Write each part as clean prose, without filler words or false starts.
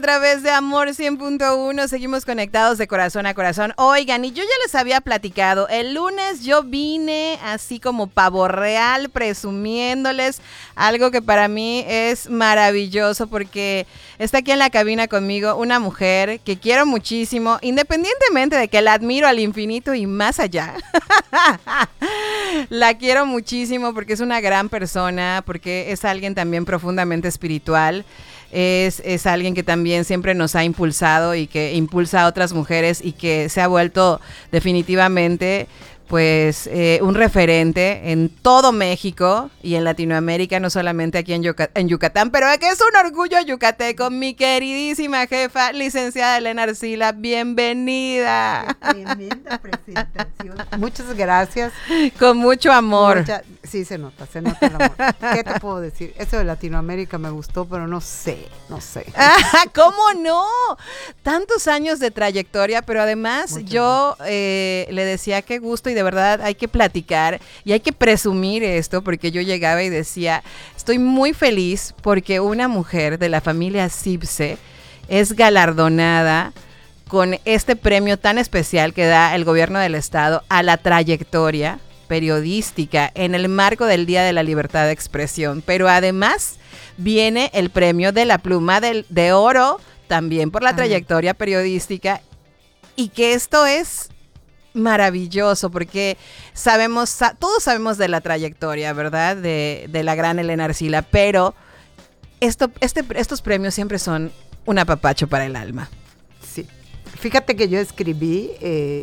A través de Amor 100.1 seguimos conectados de corazón a corazón. Oigan, y yo ya les había platicado, el lunes yo vine así como pavo real presumiéndoles algo que para mí es maravilloso porque está aquí en la cabina conmigo una mujer que quiero muchísimo, independientemente de que la admiro al infinito y más allá. La quiero muchísimo porque es una gran persona, porque es alguien también profundamente espiritual. Es alguien que también siempre nos ha impulsado y que impulsa a otras mujeres y que se ha vuelto definitivamente pues un referente en todo México y en Latinoamérica, no solamente aquí en Yucatán, pero que es un orgullo yucateco, mi queridísima jefa, licenciada Elena Arcila, bienvenida. Qué tremenda presentación. Muchas gracias. Con mucho amor. Sí, se nota el amor. ¿Qué te puedo decir? Eso de Latinoamérica me gustó, pero no sé. ¿Cómo no? Tantos años de trayectoria, pero además yo le decía qué gusto y de verdad hay que platicar y hay que presumir esto porque yo llegaba y decía, estoy muy feliz porque una mujer de la familia Zipse es galardonada con este premio tan especial que da el gobierno del estado a la trayectoria periodística en el marco del Día de la Libertad de Expresión, pero además viene el premio de la Pluma de Oro también por la trayectoria periodística y que esto es maravilloso porque todos sabemos de la trayectoria, ¿verdad? De la gran Elena Arcila, pero estos premios siempre son un apapacho para el alma. Sí, fíjate que yo escribí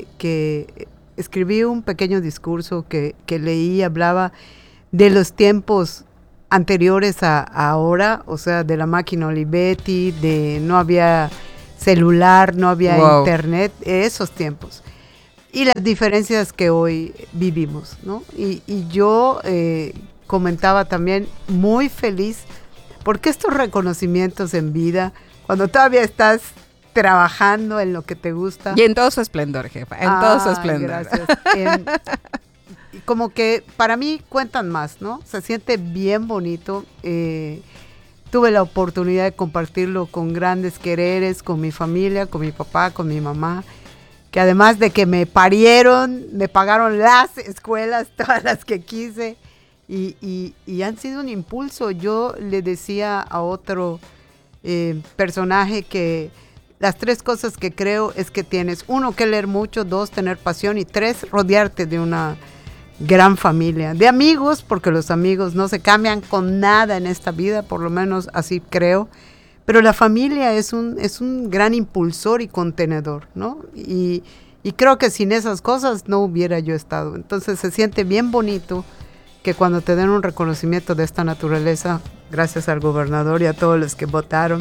un pequeño discurso que leí, hablaba de los tiempos anteriores a ahora, o sea, de la máquina Olivetti, de no había celular, no había internet, esos tiempos. Y las diferencias que hoy vivimos, ¿no? Y yo comentaba también muy feliz porque estos reconocimientos en vida, cuando todavía estás trabajando en lo que te gusta. Y en todo su esplendor, jefa, en todo su esplendor. Gracias. Como que para mí cuentan más, ¿no? Se siente bien bonito. Tuve la oportunidad de compartirlo con grandes quereres, con mi familia, con mi papá, con mi mamá, que además de que me parieron, me pagaron las escuelas, todas las que quise, y han sido un impulso. Yo le decía a otro personaje que las 3 cosas que creo es que tienes, 1, que leer mucho, 2, tener pasión, y 3, rodearte de una gran familia, de amigos, porque los amigos no se cambian con nada en esta vida, por lo menos así creo. Pero la familia es un gran impulsor y contenedor, ¿no? Y creo que sin esas cosas no hubiera yo estado. Entonces se siente bien bonito que cuando te den un reconocimiento de esta naturaleza, gracias al gobernador y a todos los que votaron,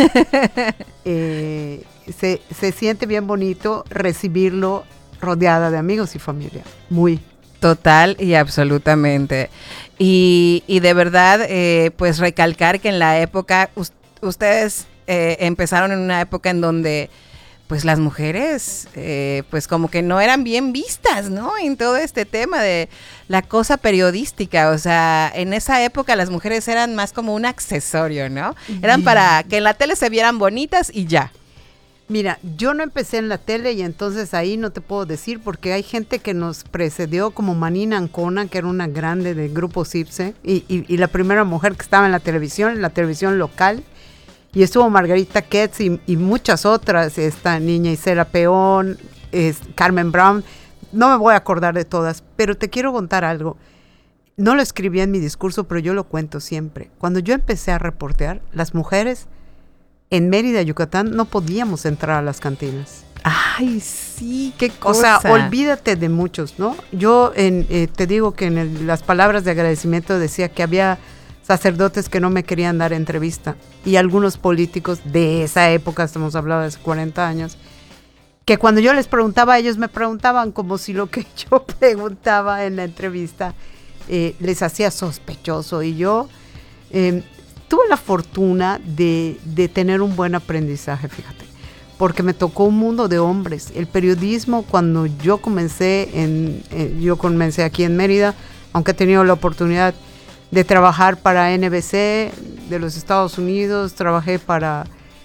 se siente bien bonito recibirlo rodeada de amigos y familia. Muy. Total y absolutamente. Y de verdad, pues recalcar que en la época... Ustedes empezaron en una época en donde pues las mujeres pues como que no eran bien vistas, ¿no? En todo este tema de la cosa periodística, o sea, en esa época las mujeres eran más como un accesorio, ¿no? Eran para que en la tele se vieran bonitas y ya. Mira, yo no empecé en la tele y entonces ahí no te puedo decir porque hay gente que nos precedió como Manina Ancona, que era una grande del grupo Zipse y la primera mujer que estaba en la televisión local. Y estuvo Margarita Ketz y muchas otras, esta niña Isela Peón, Carmen Brown, no me voy a acordar de todas, pero te quiero contar algo. No lo escribí en mi discurso, pero yo lo cuento siempre. Cuando yo empecé a reportear, las mujeres en Mérida, Yucatán, no podíamos entrar a las cantinas. Ay, sí, qué cosa. O sea, olvídate de muchos, ¿no? Yo te digo que en las palabras de agradecimiento decía que había sacerdotes que no me querían dar entrevista y algunos políticos de esa época, estamos hablando de hace 40 años, que cuando yo les preguntaba, ellos me preguntaban como si lo que yo preguntaba en la entrevista les hacía sospechoso. Y yo tuve la fortuna de tener un buen aprendizaje, fíjate, porque me tocó un mundo de hombres. El periodismo, cuando yo comencé aquí en Mérida, aunque he tenido la oportunidad de trabajar para NBC de los Estados Unidos, trabajé para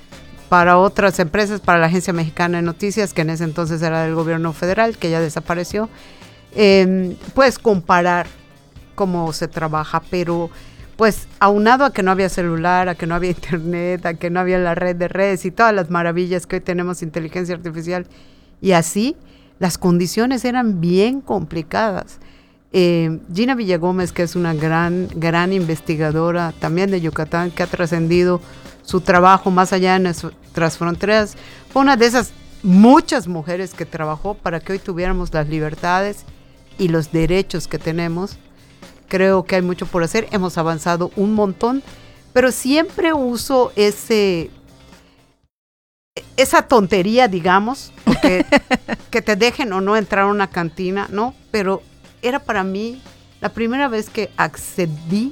para otras empresas, para la Agencia Mexicana de Noticias, que en ese entonces era del gobierno federal, que ya desapareció. Puedes comparar cómo se trabaja, pero pues aunado a que no había celular, a que no había internet, a que no había la red de redes y todas las maravillas que hoy tenemos, inteligencia artificial, y así, las condiciones eran bien complicadas. Gina Villagómez, que es una gran investigadora también de Yucatán, que ha trascendido su trabajo más allá de nuestras fronteras, fue una de esas muchas mujeres que trabajó para que hoy tuviéramos las libertades y los derechos que tenemos. Creo que hay mucho por hacer, hemos avanzado un montón, pero siempre uso esa tontería, digamos, porque que te dejen o no entrar a una cantina, ¿no? Pero era para mí la primera vez que accedí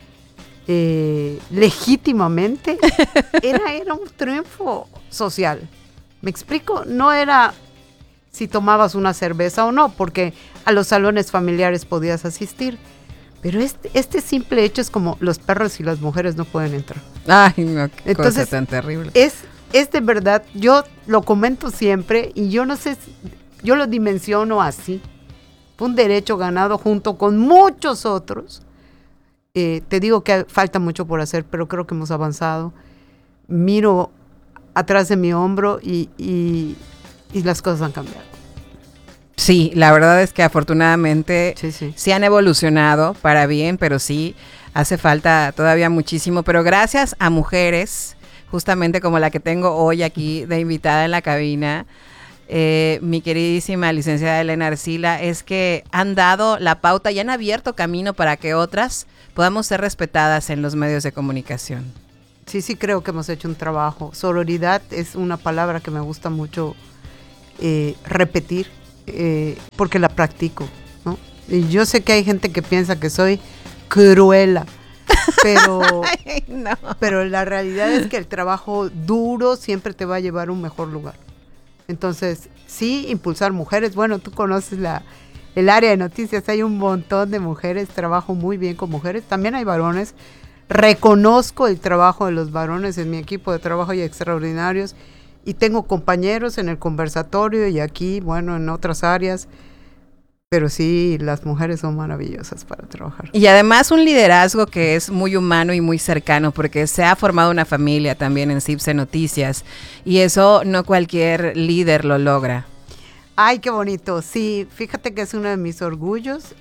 legítimamente, era un triunfo social. ¿Me explico? No era si tomabas una cerveza o no, porque a los salones familiares podías asistir. Pero este simple hecho es como los perros y las mujeres no pueden entrar. Ay, no, qué Entonces, cosa tan terrible. Es de verdad, yo lo comento siempre y yo no sé, yo lo dimensiono así. Fue un derecho ganado junto con muchos otros. Te digo que falta mucho por hacer, pero creo que hemos avanzado. Miro atrás de mi hombro y las cosas han cambiado. Sí, la verdad es que afortunadamente sí han evolucionado para bien, pero sí hace falta todavía muchísimo. Pero gracias a mujeres, justamente como la que tengo hoy aquí de invitada en la cabina, mi queridísima licenciada Elena Arcila, es que han dado la pauta y han abierto camino para que otras podamos ser respetadas en los medios de comunicación. Sí, creo que hemos hecho un trabajo. Sororidad es una palabra que me gusta mucho repetir, porque la practico, ¿no? Y yo sé que hay gente que piensa que soy cruela, pero, Ay, no. Pero la realidad es que el trabajo duro siempre te va a llevar a un mejor lugar. Entonces, sí, impulsar mujeres. Bueno, tú conoces el área de noticias, hay un montón de mujeres, trabajo muy bien con mujeres, también hay varones. Reconozco el trabajo de los varones en mi equipo de trabajo y extraordinarios, y tengo compañeros en el conversatorio y aquí, bueno, en otras áreas, pero sí, las mujeres son maravillosas para trabajar. Y además un liderazgo que es muy humano y muy cercano, porque se ha formado una familia también en CIPSE Noticias, y eso no cualquier líder lo logra. Ay, qué bonito. Sí, fíjate que es uno de mis orgullos.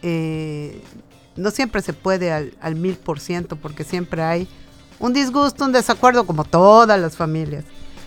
No siempre se puede al 1000%, porque siempre hay un disgusto, un desacuerdo, como todas las familias.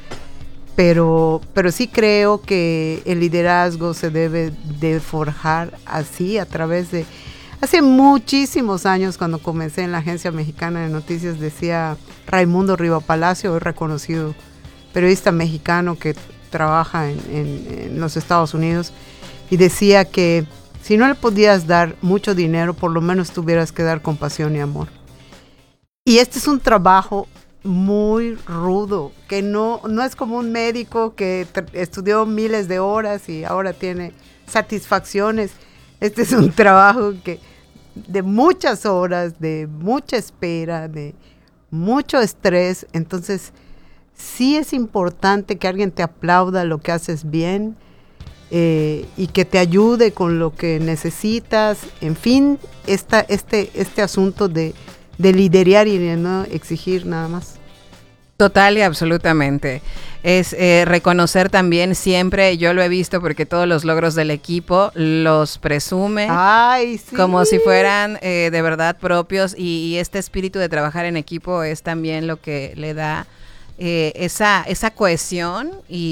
Pero sí creo que el liderazgo se debe de forjar así, a través de... Hace muchísimos años, cuando comencé en la Agencia Mexicana de Noticias, decía Raimundo Riva Palacio, hoy reconocido periodista mexicano que trabaja en los Estados Unidos, y decía que si no le podías dar mucho dinero, por lo menos tuvieras que dar compasión y amor. Y este es un trabajo muy rudo, que no es como un médico que estudió miles de horas y ahora tiene satisfacciones. Este es un trabajo de muchas horas, de mucha espera, de mucho estrés. Entonces, sí es importante que alguien te aplauda lo que haces bien, y que te ayude con lo que necesitas. En fin, este asunto de liderar y de no exigir nada más. Total y absolutamente. Es reconocer también siempre, yo lo he visto porque todos los logros del equipo los presume. ¡Ay, sí! Como si fueran de verdad propios, y este espíritu de trabajar en equipo es también lo que le da esa cohesión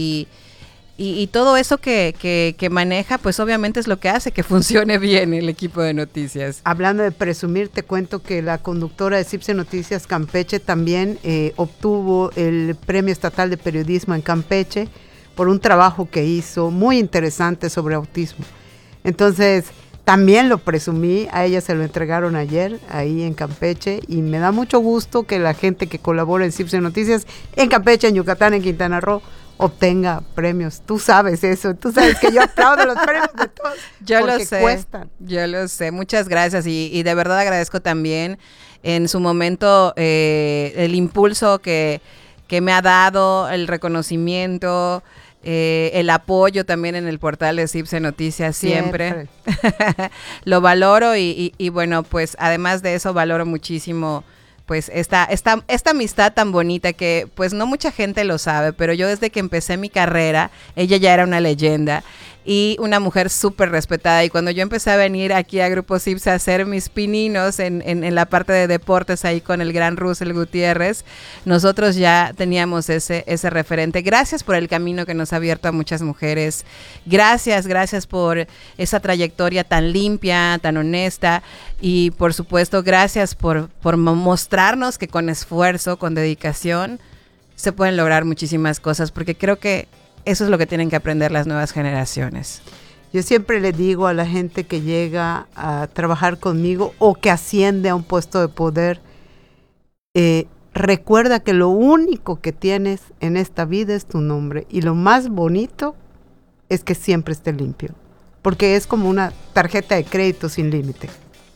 y todo eso que maneja, pues obviamente es lo que hace que funcione bien el equipo de noticias. Hablando de presumir, te cuento que la conductora de CIPSE Noticias Campeche también obtuvo el Premio Estatal de Periodismo en Campeche por un trabajo que hizo muy interesante sobre autismo. Entonces, también lo presumí, a ella se lo entregaron ayer ahí en Campeche, y me da mucho gusto que la gente que colabora en CIPSE Noticias en Campeche, en Yucatán, en Quintana Roo, obtenga premios. Tú sabes eso, tú sabes que yo aplaudo los premios de todos. Yo lo sé, cuestan. Yo lo sé, muchas gracias, y de verdad agradezco también en su momento el impulso que que me ha dado el reconocimiento, el apoyo también en el portal de CIPSE Noticias siempre. Lo valoro y bueno, pues además de eso valoro muchísimo pues esta amistad tan bonita que pues no mucha gente lo sabe, pero yo desde que empecé mi carrera, ella ya era una leyenda y una mujer súper respetada, y cuando yo empecé a venir aquí a Grupo CIPSE a hacer mis pininos en la parte de deportes ahí con el gran Russell Gutiérrez, nosotros ya teníamos ese referente. Gracias por el camino que nos ha abierto a muchas mujeres, gracias por esa trayectoria tan limpia, tan honesta, y por supuesto gracias por mostrarnos que con esfuerzo, con dedicación, se pueden lograr muchísimas cosas, porque creo que eso es lo que tienen que aprender las nuevas generaciones. Yo siempre le digo a la gente que llega a trabajar conmigo o que asciende a un puesto de poder, recuerda que lo único que tienes en esta vida es tu nombre, y lo más bonito es que siempre esté limpio, porque es como una tarjeta de crédito sin límite.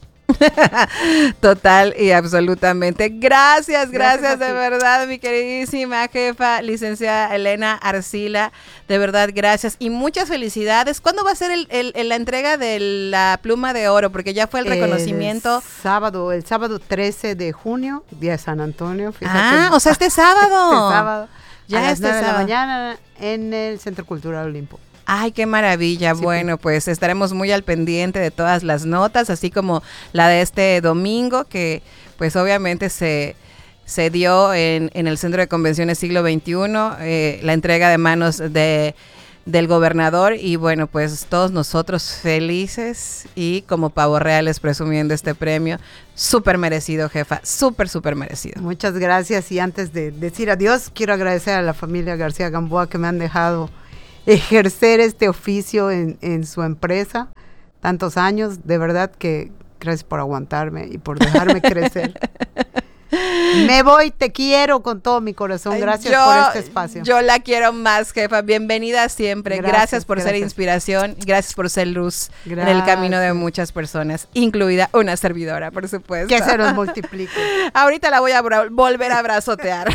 Total y absolutamente. Gracias de verdad, mi queridísima jefa, licenciada Elena Arcila. De verdad, gracias y muchas felicidades. ¿Cuándo va a ser la entrega de la pluma de oro? Porque ya fue el reconocimiento. El sábado 13 de junio, día de San Antonio. Fíjate. O sea, este sábado. Este sábado. Ya a las 9 de la mañana en el Centro Cultural Olimpo. Ay, qué maravilla. Sí, bueno, pues estaremos muy al pendiente de todas las notas, así como la de este domingo, que pues obviamente se dio en el Centro de Convenciones Siglo XXI, la entrega de manos del gobernador, y bueno, pues todos nosotros felices y como pavos reales presumiendo este premio. Súper merecido, jefa, súper merecido. Muchas gracias, y antes de decir adiós, quiero agradecer a la familia García Gamboa que me han dejado ejercer este oficio en su empresa tantos años. De verdad que gracias por aguantarme y por dejarme crecer. Me voy, te quiero con todo mi corazón. Gracias por este espacio. Yo la quiero más, jefa. Bienvenida siempre. Gracias por ser inspiración. Gracias por ser luz en el camino de muchas personas, incluida una servidora, por supuesto. Que se nos multiplique. Ahorita la voy a volver a abrazotear.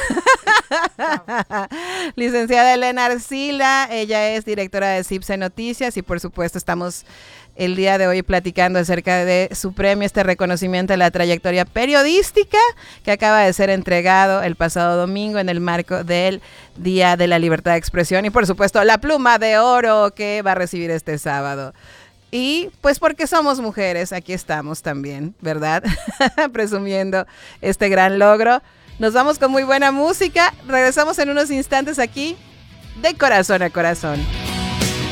Licenciada Elena Arcila, ella es directora de CIPSE Noticias, y por supuesto estamos el día de hoy platicando acerca de su premio, este reconocimiento de la trayectoria periodística que acaba de ser entregado el pasado domingo en el marco del Día de la Libertad de Expresión, y por supuesto la pluma de oro que va a recibir este sábado. Y pues porque somos mujeres, aquí estamos también, ¿verdad? Presumiendo este gran logro. Nos vamos con muy buena música. Regresamos en unos instantes aquí de Corazón a Corazón.